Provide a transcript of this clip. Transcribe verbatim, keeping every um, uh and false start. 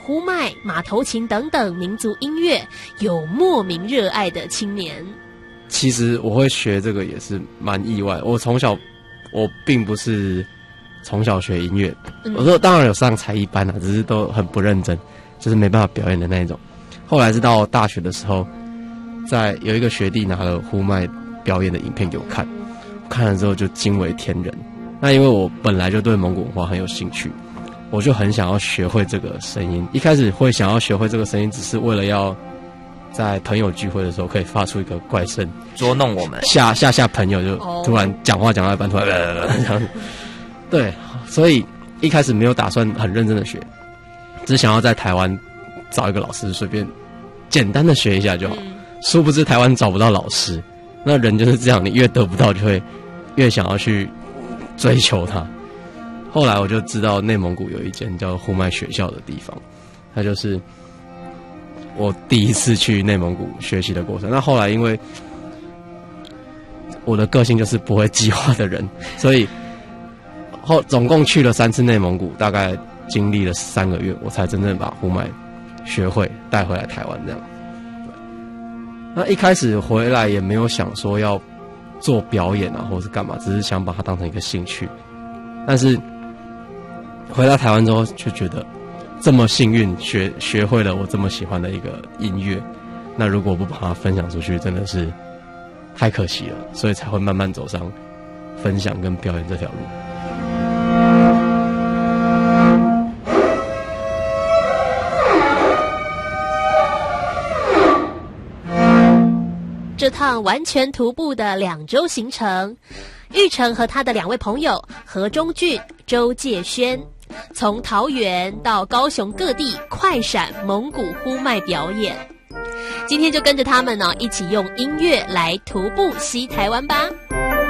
呼麦、马头琴等等民族音乐有莫名热爱的青年。 其实我会学这个也是蛮意外，我从小我并不是从小学音乐，嗯、我说当然有上才艺班啊，只是都很不认真，就是没办法表演的那一种。后来是到大学的时候，在有一个学弟拿了呼麦表演的影片给我看，我看了之后就惊为天人。那因为我本来就对蒙古文化很有兴趣，我就很想要学会这个声音。一开始会想要学会这个声音，只是为了要在朋友聚会的时候可以发出一个怪声， 捉弄我们， 吓吓吓朋友，就突然讲话讲到一半，突然这样子。对，所以一开始没有打算很认真的学，只想要在台湾找一个老师，随便简单的学一下就好。嗯、殊不知台湾找不到老师，那人就是这样，你越得不到，就会越想要去追求它。后来我就知道内蒙古有一间叫呼麦学校的地方，它就是我第一次去内蒙古学习的过程。那后来因为我的个性就是不会计划的人，所以后总共去了三次内蒙古，大概经历了三个月，我才真正把呼麦学会带回来台湾这样。那一开始回来也没有想说要做表演啊，或是干嘛，只是想把它当成一个兴趣。但是回到台湾之后，就觉得这么幸运学学会了我这么喜欢的一个音乐，那如果不把它分享出去，真的是太可惜了，所以才会慢慢走上分享跟表演这条路。 这趟完全徒步的两周行程，玉成和他的两位朋友何中俊、周介轩，从桃园到高雄各地快闪蒙古呼麦表演。今天就跟着他们呢、哦，一起用音乐来徒步西台湾吧。